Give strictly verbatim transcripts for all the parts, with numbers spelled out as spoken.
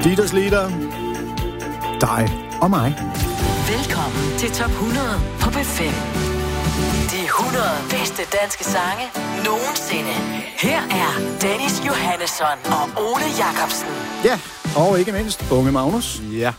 Dieters Lieder, dig og mig. Velkommen til Top hundrede på B fem. De hundrede bedste danske sange nogensinde. Her er Dennis Johannesson og Ole Jacobsen. Ja, og ikke mindst unge Magnus. Ja.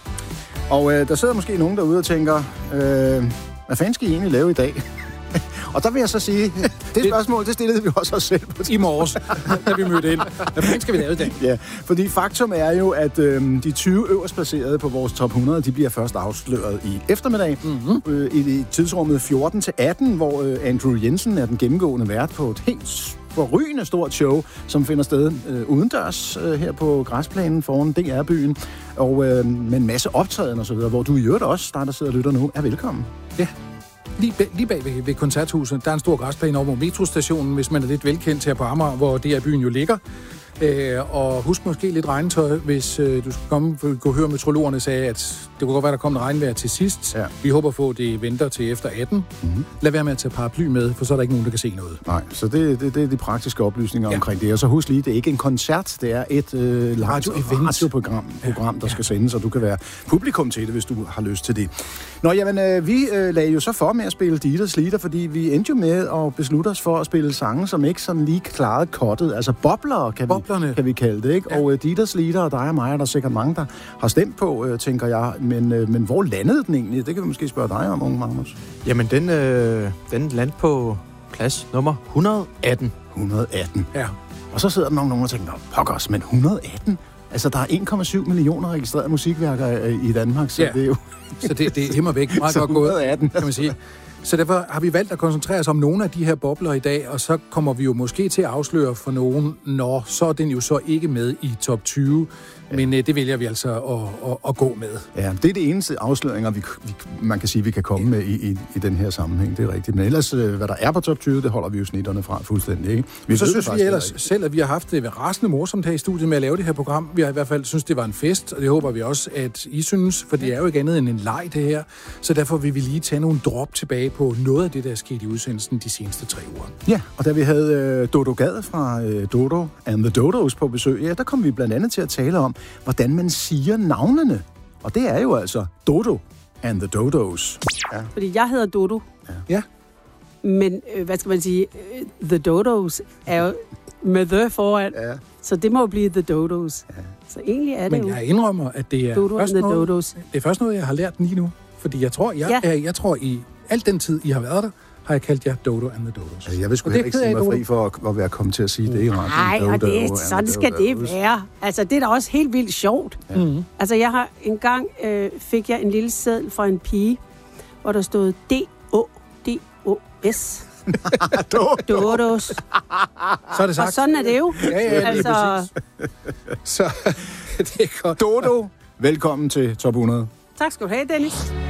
Og øh, der sidder måske nogen derude og tænker, øh, hvad fanden skal I egentlig lave i dag? Og der vil jeg så sige, det spørgsmål, det stillede vi også os selv på. I morges, da vi mødte ind. Hvad fanden skal vi lave i dag? Ja, fordi faktum er jo, at øh, de tyve øverst placerede på vores top hundrede, de bliver først afsløret i eftermiddag. Mm-hmm. Øh, I tidsrummet fjorten til atten, hvor øh, Andrew Jensen er den gennemgående vært på et helt forrygende stort show, som finder sted øh, udendørs øh, her på græsplænen foran D R-byen, og øh, med en masse optræden og så videre, hvor du i øvrigt også, der der sidder og lytter nu, er velkommen. Ja. Lige, bag, lige bag ved, ved koncerthuset, der er en stor græsplæne over metrostationen, hvis man er lidt velkendt her på Amager, hvor D R-byen jo ligger. Øh, og husk måske lidt regntøj, hvis øh, du skal komme, for vi kunne høre meteorologerne sagde, at det kunne godt være, der kom en regnvejr til sidst. Ja. Vi håber på, at det venter til efter atten. Mm-hmm. Lad være med at tage paraply med, for så er der ikke nogen, der kan se noget. Nej, så det, det, det er de praktiske oplysninger ja. omkring det. Og så husk lige, det er ikke en koncert, det er et øh, radioprogram, program, der ja. skal sendes, og du kan være publikum til det, hvis du har lyst til det. Nå, jamen, øh, vi øh, lagde jo så for med at spille Dieters Lieder, fordi vi endte jo med at beslutte os for at spille sange, som ikke sådan lige klarede kottet. Altså bobler, kan vi kan vi kalde det, ikke? Ja. Og uh, Dieters Lieder og dig og mig, er der sikkert mange, der har stemt på, uh, tænker jeg. Men, uh, men hvor landede den egentlig? Det kan vi måske spørge dig om, unge Magnus. Jamen, den, øh, den landede på plads nummer et hundrede og atten. et hundrede og atten. Ja. Og så sidder der nok nogen og tænker, pokkers, men et hundrede og atten? Altså, der er en komma syv millioner registrerede musikværker i Danmark, så ja. det er jo... så det, det er himmer væk meget godt gået, kan man sige. Så derfor har vi valgt at koncentrere os om nogle af de her bobler i dag, og så kommer vi jo måske til at afsløre for nogen, når så er den jo så ikke med i top tyve, ja. men øh, det vælger vi altså at, at, at gå med. Ja, det er det eneste afsløringer, vi, vi, man kan sige, vi kan komme med i, i, i den her sammenhæng, det er rigtigt. Men ellers, øh, hvad der er på top tyve, det holder vi jo snitterne fra fuldstændig, ikke? Vi så synes vi ellers selv, at vi har haft det rasende morsomt her i studiet med at lave det her program. Vi har i hvert fald synes det var en fest, og det håber vi også, at I synes, for det er jo ikke andet end en leg, det her. Så derfor vil vi lige tage nogle drop tilbage på noget af det, der er sket i udsendelsen de seneste tre uger. Ja, og da vi havde øh, Dodo Gad fra øh, Dodo and the Dodos på besøg, ja, der kom vi blandt andet til at tale om, hvordan man siger navnene. Og det er jo altså Dodo and the Dodos. Ja. Fordi jeg hedder Dodo. Ja. ja. Men, øh, hvad skal man sige, The Dodos er jo med the foran. Ja. Så det må jo blive The Dodos. Ja. Så egentlig er det Men jo... jeg indrømmer, at det er, Dodo først and the noget, Dodos. det er først noget, jeg har lært lige nu. Fordi jeg tror, jeg, ja. jeg, jeg tror i al den tid, I har været der, har jeg kaldt jer Dodo and the Dodos. Altså, jeg vil sgu ikke sige mig fri for at, at være kommet til at sige det i radioen. Nej, og det, sådan skal det være. Altså, det er da også helt vildt sjovt. Ja. Mm-hmm. Altså, jeg har engang øh, fik jeg en lille seddel fra en pige, hvor der stod D O D O S. Dodos. Så er det sagt. Og sådan er det jo. Ja, ja, altså... Så det er godt. Dodo, velkommen til Top hundrede. Tak skal du have, Dennis.